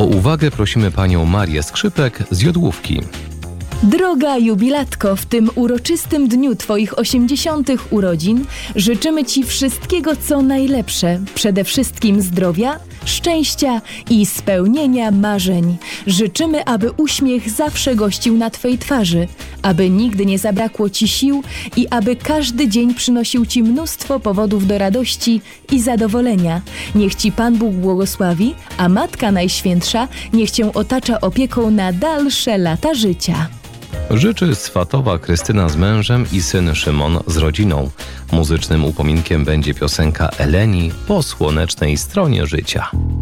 O uwagę prosimy panią Marię Skrzypek z Jodłówki. Droga jubilatko, w tym uroczystym dniu Twoich 80. urodzin życzymy Ci wszystkiego, co najlepsze. Przede wszystkim zdrowia, szczęścia i spełnienia marzeń. Życzymy, aby uśmiech zawsze gościł na Twej twarzy, aby nigdy nie zabrakło Ci sił i aby każdy dzień przynosił Ci mnóstwo powodów do radości i zadowolenia. Niech Ci Pan Bóg błogosławi, a Matka Najświętsza niech Cię otacza opieką na dalsze lata życia. Życzy Swatowa Krystyna z mężem i syn Szymon z rodziną. Muzycznym upominkiem będzie piosenka Eleni po słonecznej stronie życia.